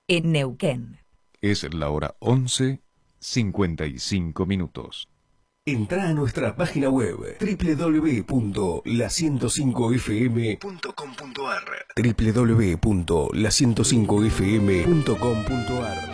en Neuquén. Es la hora 11:55. Entrá a nuestra página web www.la105fm.com.ar www.la105fm.com.ar